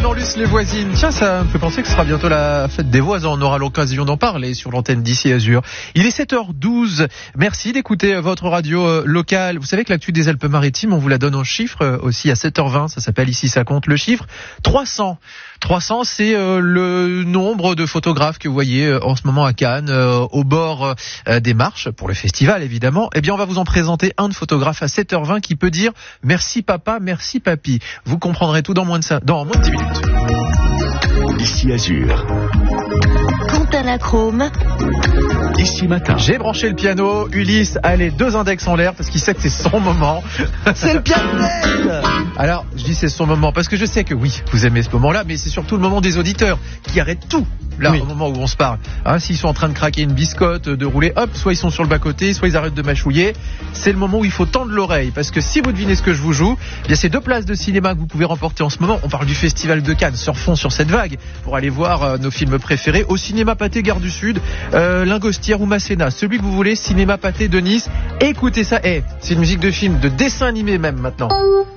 Jean-Luc Les Voisines. Tiens, ça me fait penser que ce sera bientôt la fête des voisins. On aura l'occasion d'en parler sur l'antenne d'ici Azur. Il est 7h12. Merci d'écouter votre radio locale. Vous savez que l'actu des Alpes-Maritimes, on vous la donne en chiffres aussi à 7h20. Ça s'appelle Ici ça compte. Le chiffre 300. 300, c'est le nombre de photographes que vous voyez en ce moment à Cannes, au bord des marches, pour le festival évidemment. Eh bien, on va vous en présenter un de photographe à 7h20 qui peut dire « Merci papa, merci papy ». Vous comprendrez tout dans moins de 10 minutes. Ici Azur. Quentin Chrome. Ici Matin. J'ai branché le piano. Ulysse, allez, 2 index en l'air parce qu'il sait que c'est son moment. C'est le piano. Alors, je dis c'est son moment parce que je sais que oui, vous aimez ce moment-là, mais c'est surtout le moment des auditeurs qui arrêtent tout. Là, au moment où on se parle, s'ils sont en train de craquer une biscotte, de rouler, hop, soit ils sont sur le bas-côté, soit ils arrêtent de mâchouiller. C'est le moment où il faut tendre l'oreille, parce que si vous devinez ce que je vous joue, eh bien c'est 2 places de cinéma que vous pouvez remporter en ce moment. On parle du Festival de Cannes, surfons sur cette vague pour aller voir nos films préférés au cinéma Pathé Gare du Sud, Lingostière ou Masséna, celui que vous voulez, cinéma Pathé de Nice. Écoutez ça, c'est une musique de film, de dessin animé même maintenant.